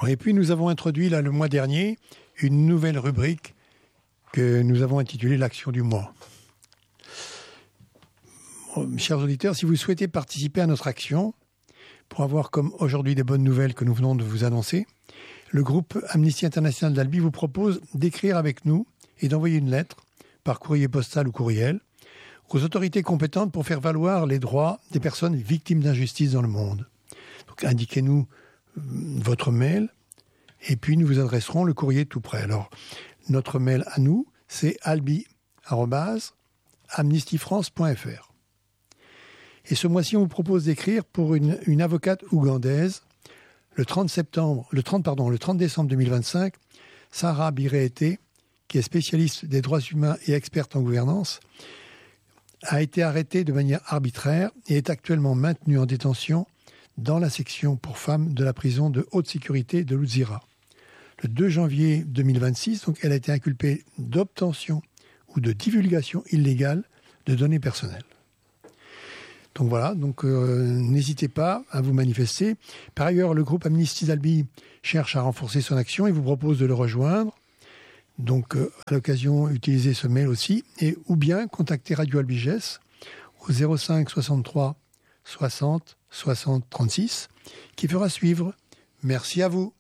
Et puis nous avons introduit le mois dernier une nouvelle rubrique que nous avons intitulée l'Action du mois. Chers auditeurs, si vous souhaitez participer à notre action, pour avoir comme aujourd'hui des bonnes nouvelles que nous venons de vous annoncer, le groupe Amnesty International d'Albi vous propose d'écrire avec nous et d'envoyer une lettre par courrier postal ou courriel aux autorités compétentes pour faire valoir les droits des personnes victimes d'injustice dans le monde. Donc indiquez-nous votre mail et puis nous vous adresserons le courrier tout prêt. Alors, notre mail à nous, c'est albi@amnestyfrance.fr. Et ce mois-ci, on vous propose d'écrire pour une avocate ougandaise. Le 30 décembre 2025, Sarah Bireete, qui est spécialiste des droits humains et experte en gouvernance, a été arrêtée de manière arbitraire et est actuellement maintenue en détention dans la section pour femmes de la prison de haute sécurité de Luzira. Le 2 janvier 2026, donc, elle a été inculpée d'obtention ou de divulgation illégale de données personnelles. Donc voilà, n'hésitez pas à vous manifester. Par ailleurs, le groupe Amnesty d'Albi cherche à renforcer son action et vous propose de le rejoindre. Donc, à l'occasion, utilisez ce mail aussi, ou bien contactez Radio Albiges au 05 63 60 60 36, qui fera suivre. Merci à vous.